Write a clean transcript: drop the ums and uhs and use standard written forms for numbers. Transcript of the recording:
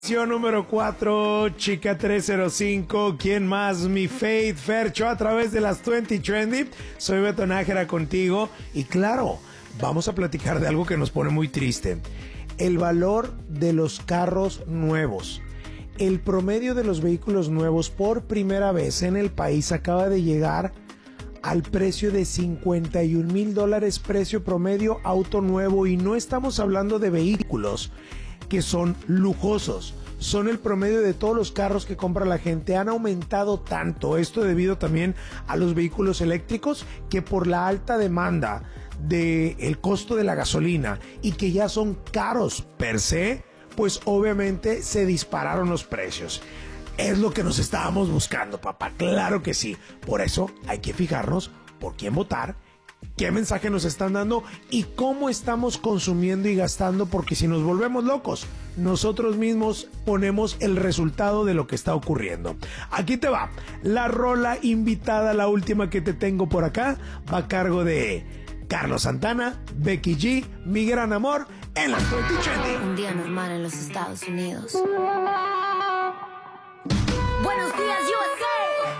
Número 4, Chica 305, ¿quién más? Mi Faith Fercho a través de las 20 Trendy. Soy Beto Nájera contigo y claro, vamos a platicar de algo que nos pone muy triste. El valor de los carros nuevos. El promedio de los vehículos nuevos por primera vez en el país acaba de llegar al precio de $51,000, precio promedio auto nuevo, y no estamos hablando de vehículos que son lujosos, son el promedio de todos los carros que compra la gente. Han aumentado tanto, esto debido también a los vehículos eléctricos, que por la alta demanda del costo de la gasolina y que ya son caros per se, pues obviamente se dispararon los precios. Es lo que nos estábamos buscando, papá, claro que sí. Por eso hay que fijarnos por quién votar, qué mensaje nos están dando y cómo estamos consumiendo y gastando, porque si nos volvemos locos, nosotros mismos ponemos el resultado de lo que está ocurriendo. Aquí te va, la rola invitada, la última que te tengo por acá, va a cargo de Carlos Santana, Becky G, Mi Gran Amor, en las 20 Trendy. Un día normal en los Estados Unidos. Buenos días, USA.